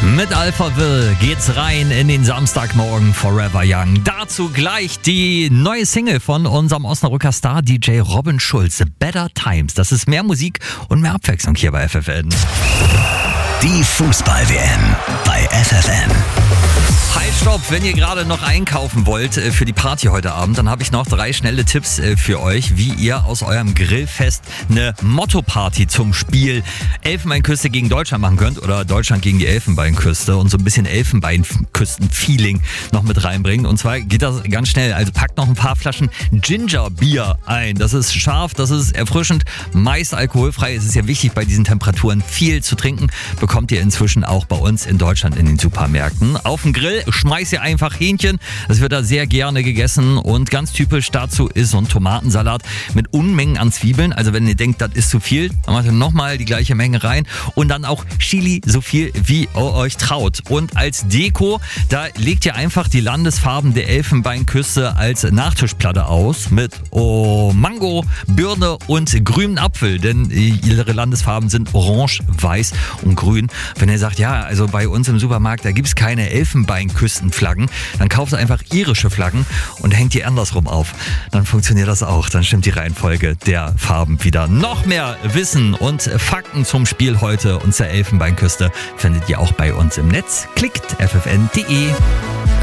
Mit Alphaville geht's rein in den Samstagmorgen Forever Young. Dazu gleich die neue Single von unserem Osnabrücker Star DJ Robin Schulz, Better Times. Das ist mehr Musik und mehr Abwechslung hier bei FFN. Die Fußball-WM bei FFN. Halt, stopp, wenn ihr gerade noch einkaufen wollt für die Party heute Abend, dann habe ich noch 3 schnelle Tipps für euch, wie ihr aus eurem Grillfest eine Motto-Party zum Spiel Elfenbeinküste gegen Deutschland machen könnt oder Deutschland gegen die Elfenbeinküste und so ein bisschen Elfenbeinküsten-Feeling noch mit reinbringen. Und zwar geht das ganz schnell. Also packt noch ein paar Flaschen Ginger-Bier ein. Das ist scharf, das ist erfrischend, meist alkoholfrei. Es ist ja wichtig, bei diesen Temperaturen viel zu trinken. Bekommt ihr inzwischen auch bei uns in Deutschland in den Supermärkten. Auf dem Grill schmeißt ihr einfach Hähnchen. Das wird da sehr gerne gegessen und ganz typisch dazu ist so ein Tomatensalat mit Unmengen an Zwiebeln. Also wenn ihr denkt, das ist zu viel, dann macht ihr nochmal die gleiche Menge rein und dann auch Chili, so viel wie ihr euch traut. Und als Deko, da legt ihr einfach die Landesfarben der Elfenbeinküste als Nachtischplatte aus mit Mango, Birne und grünen Apfel, denn ihre Landesfarben sind orange, weiß und grün. Wenn ihr sagt, ja, also bei uns im Supermarkt, da gibt es keine Elfenbeinküstenflaggen, dann kauft ihr einfach irische Flaggen und hängt die andersrum auf. Dann funktioniert das auch. Dann stimmt die Reihenfolge der Farben wieder. Noch mehr Wissen und Fakten zum Spiel heute und zur Elfenbeinküste findet ihr auch bei uns im Netz. Klickt ffn.de.